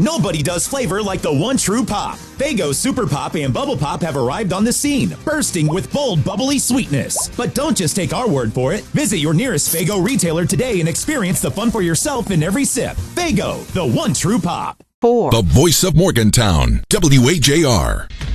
Nobody does flavor like the one true pop. Faygo Super Pop and Bubble Pop have arrived on the scene, bursting with bold, bubbly sweetness. But don't just take our word for it. Visit your nearest Faygo retailer today and experience the fun for yourself in every sip. Faygo, the one true pop. The voice of Morgantown, WAJR.